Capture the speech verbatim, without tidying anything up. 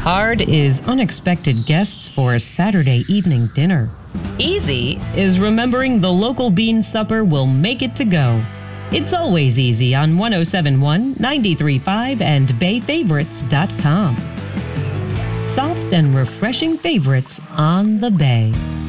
Hard is unexpected guests for a Saturday evening dinner. Easy is remembering the local bean supper will make it to go. It's always easy on one oh seven point one, ninety-three point five, and bay favorites dot com. Soft and refreshing favorites on the Bay.